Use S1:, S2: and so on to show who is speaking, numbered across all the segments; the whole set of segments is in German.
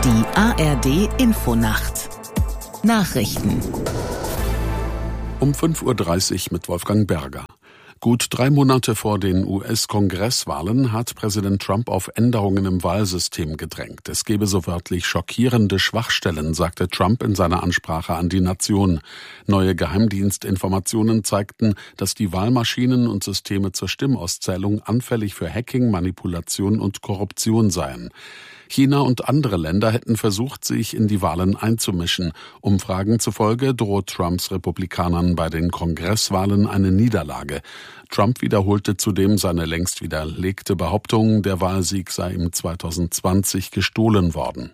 S1: Die ARD-Infonacht Nachrichten
S2: um 5:30 Uhr mit Wolfgang Berger. Gut 3 Monate vor den US-Kongresswahlen hat Präsident Trump auf Änderungen im Wahlsystem gedrängt. Es gebe so wörtlich schockierende Schwachstellen, sagte Trump in seiner Ansprache an die Nation. Neue Geheimdienstinformationen zeigten, dass die Wahlmaschinen und Systeme zur Stimmauszählung anfällig für Hacking, Manipulation und Korruption seien. China und andere Länder hätten versucht, sich in die Wahlen einzumischen. Umfragen zufolge droht Trumps Republikanern bei den Kongresswahlen eine Niederlage. Trump wiederholte zudem seine längst widerlegte Behauptung, der Wahlsieg sei ihm 2020 gestohlen worden.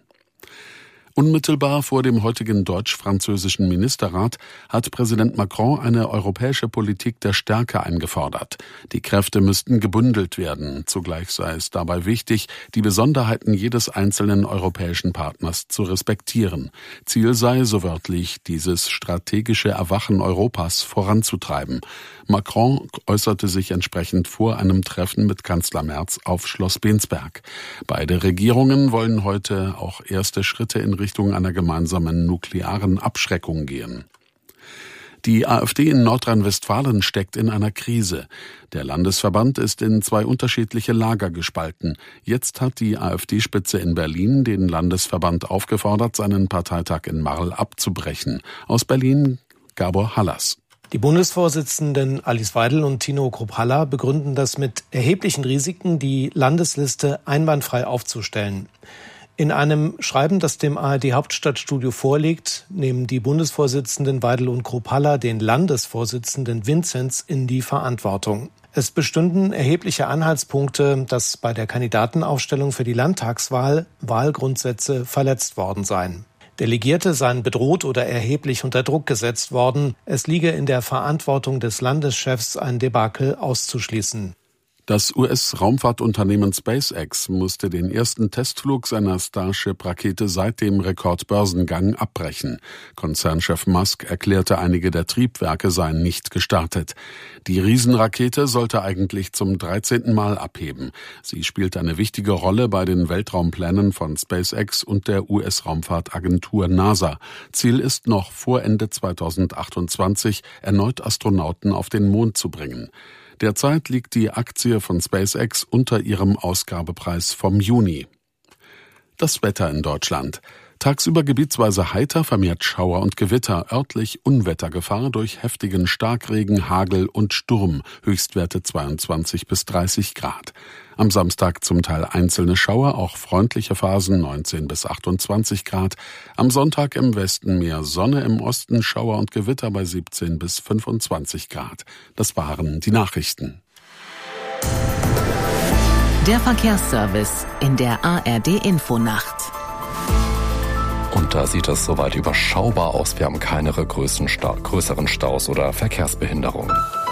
S2: Unmittelbar vor dem heutigen deutsch-französischen Ministerrat hat Präsident Macron eine europäische Politik der Stärke eingefordert. Die Kräfte müssten gebündelt werden. Zugleich sei es dabei wichtig, die Besonderheiten jedes einzelnen europäischen Partners zu respektieren. Ziel sei, so wörtlich, dieses strategische Erwachen Europas voranzutreiben. Macron äußerte sich entsprechend vor einem Treffen mit Kanzler Merz auf Schloss Bensberg. Beide Regierungen wollen heute auch erste Schritte in Richtung einer gemeinsamen nuklearen Abschreckung gehen. Die AfD in Nordrhein-Westfalen steckt in einer Krise. Der Landesverband ist in 2 unterschiedliche Lager gespalten. Jetzt hat die AfD-Spitze in Berlin den Landesverband aufgefordert, seinen Parteitag in Marl abzubrechen. Aus Berlin Gabor Hallas.
S3: Die Bundesvorsitzenden Alice Weidel und Tino Krupp-Haller begründen das mit erheblichen Risiken, die Landesliste einwandfrei aufzustellen. In einem Schreiben, das dem ARD-Hauptstadtstudio vorliegt, nehmen die Bundesvorsitzenden Weidel und Krupp-Haller den Landesvorsitzenden Vinzenz in die Verantwortung. Es bestünden erhebliche Anhaltspunkte, dass bei der Kandidatenaufstellung für die Landtagswahl Wahlgrundsätze verletzt worden seien. Delegierte seien bedroht oder erheblich unter Druck gesetzt worden. Es liege in der Verantwortung des Landeschefs, ein Debakel auszuschließen.
S2: Das US-Raumfahrtunternehmen SpaceX musste den ersten Testflug seiner Starship-Rakete seit dem Rekordbörsengang abbrechen. Konzernchef Musk erklärte, einige der Triebwerke seien nicht gestartet. Die Riesenrakete sollte eigentlich zum 13. Mal abheben. Sie spielt eine wichtige Rolle bei den Weltraumplänen von SpaceX und der US-Raumfahrtagentur NASA. Ziel ist noch vor Ende 2028 erneut Astronauten auf den Mond zu bringen. Derzeit liegt die Aktie von SpaceX unter ihrem Ausgabepreis vom Juni. Das Wetter in Deutschland. Tagsüber gebietsweise heiter, vermehrt Schauer und Gewitter, örtlich Unwettergefahr durch heftigen Starkregen, Hagel und Sturm, Höchstwerte 22 bis 30 Grad. Am Samstag zum Teil einzelne Schauer, auch freundliche Phasen 19 bis 28 Grad. Am Sonntag im Westen mehr Sonne, im Osten Schauer und Gewitter bei 17 bis 25 Grad. Das waren die Nachrichten.
S1: Der Verkehrsservice in der ARD-Infonacht.
S4: Und da sieht es soweit überschaubar aus. Wir haben keine größeren Staus oder Verkehrsbehinderungen.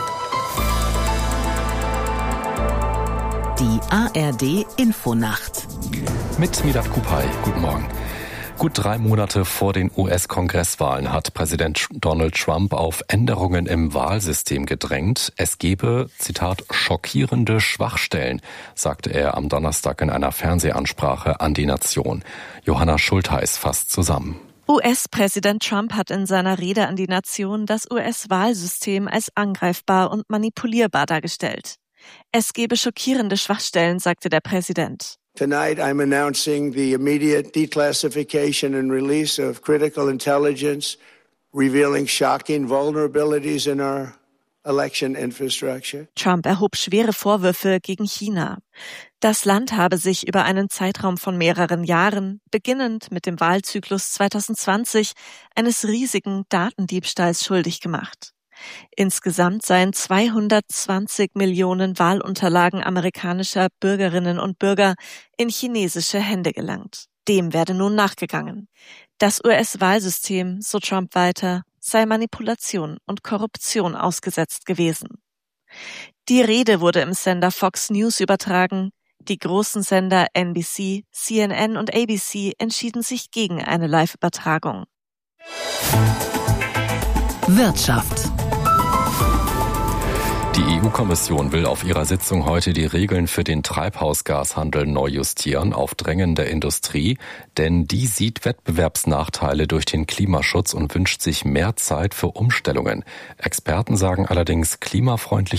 S1: Die ARD-Infonacht.
S4: Mit Milat Kupay. Guten Morgen. Gut 3 Monate vor den US-Kongresswahlen hat Präsident Donald Trump auf Änderungen im Wahlsystem gedrängt. Es gebe, Zitat, schockierende Schwachstellen, sagte er am Donnerstag in einer Fernsehansprache an die Nation. Johanna Schultheis fasst zusammen.
S5: US-Präsident Trump hat in seiner Rede an die Nation das US-Wahlsystem als angreifbar und manipulierbar dargestellt. Es gebe schockierende Schwachstellen, sagte der Präsident.
S6: Tonight, I'm announcing the immediate declassification and release of critical intelligence, revealing shocking vulnerabilities in our election infrastructure.
S5: Trump erhob schwere Vorwürfe gegen China. Das Land habe sich über einen Zeitraum von mehreren Jahren, beginnend mit dem Wahlzyklus 2020, eines riesigen Datendiebstahls schuldig gemacht. Insgesamt seien 220 Millionen Wahlunterlagen amerikanischer Bürgerinnen und Bürger in chinesische Hände gelangt. Dem werde nun nachgegangen. Das US-Wahlsystem, so Trump weiter, sei Manipulation und Korruption ausgesetzt gewesen. Die Rede wurde im Sender Fox News übertragen. Die großen Sender NBC, CNN und ABC entschieden sich gegen eine Live-Übertragung.
S1: Wirtschaft.
S4: Die EU-Kommission will auf ihrer Sitzung heute die Regeln für den Treibhausgashandel neu justieren, auf Drängen der Industrie, denn die sieht Wettbewerbsnachteile durch den Klimaschutz und wünscht sich mehr Zeit für Umstellungen. Experten sagen allerdings, klimafreundliche